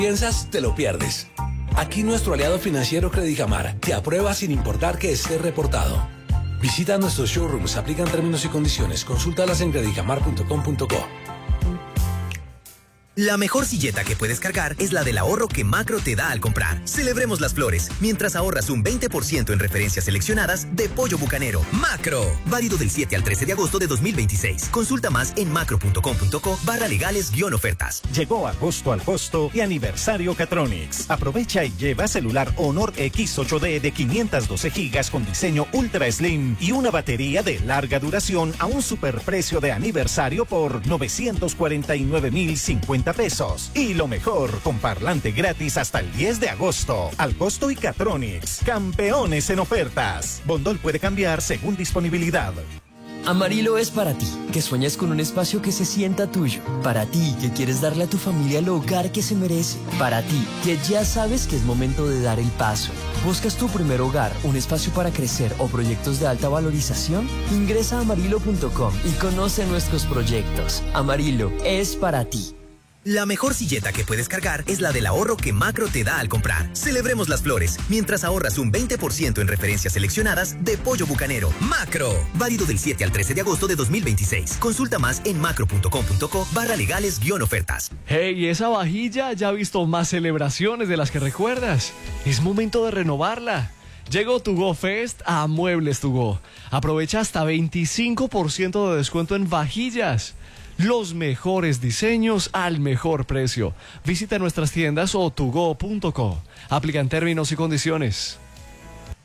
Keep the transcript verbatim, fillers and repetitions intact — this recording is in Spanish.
piensas, te lo pierdes. Aquí nuestro aliado financiero Credicamar te aprueba sin importar que esté reportado. Visita nuestros showrooms, aplican términos y condiciones. Consúltalas en credicamar punto com punto co. La mejor silleta que puedes cargar es la del ahorro que Macro te da al comprar. Celebremos las flores, mientras ahorras un veinte por ciento en referencias seleccionadas de pollo bucanero. ¡Macro! Válido del siete al trece de agosto de dos mil veintiséis. Consulta más en macro punto com punto co barra legales guión ofertas. Llegó agosto al costo y aniversario Catronics. Aprovecha y lleva celular Honor X ocho D de quinientos doce gigas con diseño Ultra Slim y una batería de larga duración a un superprecio de aniversario por novecientos cuarenta y nueve mil cincuenta pesos. Y lo mejor, con parlante gratis hasta el diez de agosto. Al costo y Catronics, campeones en ofertas. Bondol puede cambiar según disponibilidad. Amarillo es para ti, que sueñas con un espacio que se sienta tuyo. Para ti, que quieres darle a tu familia el hogar que se merece. Para ti, que ya sabes que es momento de dar el paso. ¿Buscas tu primer hogar, un espacio para crecer o proyectos de alta valorización? Ingresa a amarillo punto com y conoce nuestros proyectos. Amarillo es para ti. La mejor silleta que puedes cargar es la del ahorro que Macro te da al comprar. Celebremos las flores, mientras ahorras un veinte por ciento en referencias seleccionadas de pollo bucanero. ¡Macro! Válido del siete al trece de agosto de dos mil veintiséis. Consulta más en macro punto com punto co barra legales guión ofertas. Hey, esa vajilla ya ha visto más celebraciones de las que recuerdas. Es momento de renovarla. Llegó Tu Go Fest a Muebles Tu Go. Aprovecha hasta veinticinco por ciento de descuento en vajillas. Los mejores diseños al mejor precio. Visita nuestras tiendas o tugo punto co. Aplican términos y condiciones.